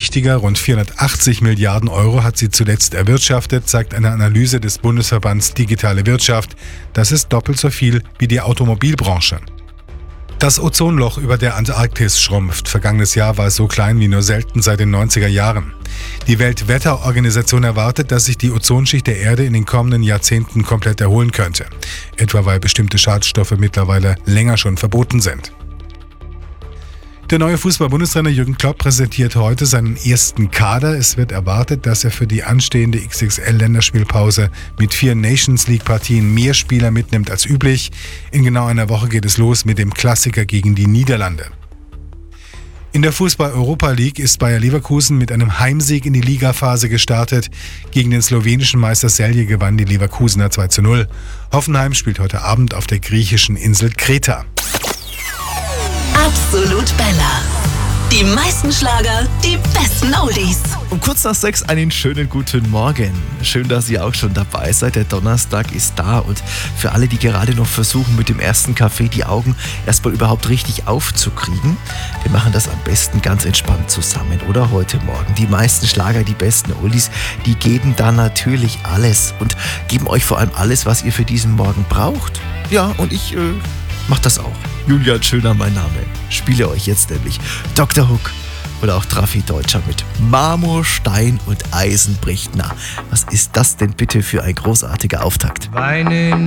wichtiger. Rund 480 Milliarden Euro hat sie zuletzt erwirtschaftet, zeigt eine Analyse des Bundesverbands Digitale Wirtschaft. Das ist doppelt so viel wie die Automobilbranche. Das Ozonloch über der Antarktis schrumpft. Vergangenes Jahr war es so klein wie nur selten seit den 90er Jahren. Die Weltwetterorganisation erwartet, dass sich die Ozonschicht der Erde in den kommenden Jahrzehnten komplett erholen könnte. Etwa weil bestimmte Schadstoffe mittlerweile länger schon verboten sind. Der neue Fußball-Bundestrainer Jürgen Klopp präsentiert heute seinen ersten Kader. Es wird erwartet, dass er für die anstehende XXL-Länderspielpause mit 4 Nations-League-Partien mehr Spieler mitnimmt als üblich. In genau einer Woche geht es los mit dem Klassiker gegen die Niederlande. In der Fußball-Europa League ist Bayer Leverkusen mit einem Heimsieg in die Ligaphase gestartet. Gegen den slowenischen Meister Celje gewann die Leverkusener 2:0. Hoffenheim spielt heute Abend auf der griechischen Insel Kreta. Absolut Bella. Die meisten Schlager, die besten Oldies. Um kurz nach 6 einen schönen guten Morgen. Schön, dass ihr auch schon dabei seid. Der Donnerstag ist da und für alle, die gerade noch versuchen, mit dem ersten Kaffee die Augen erstmal überhaupt richtig aufzukriegen, wir machen das am besten ganz entspannt zusammen, oder heute Morgen. Die meisten Schlager, die besten Oldies, die geben da natürlich alles und geben euch vor allem alles, was ihr für diesen Morgen braucht. Ja, und ich mach das auch. Julian Schöner, mein Name. Spiele euch jetzt nämlich Dr. Hook oder auch Traffi Deutscher mit Marmor, Stein und Eisen bricht nah. Was ist das denn bitte für ein großartiger Auftakt? Weinen